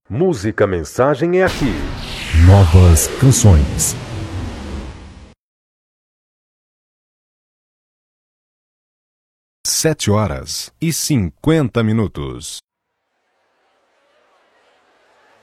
Música Mensagem é aqui. Novas canções. Sete horas e 50 minutos.